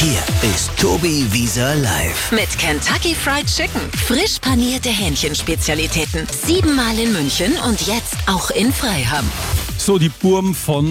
Hier ist Tobi Wieser live. Mit Kentucky Fried Chicken. Frisch panierte Hähnchenspezialitäten. 7-mal in München und jetzt auch in Freiham. So, die Burm von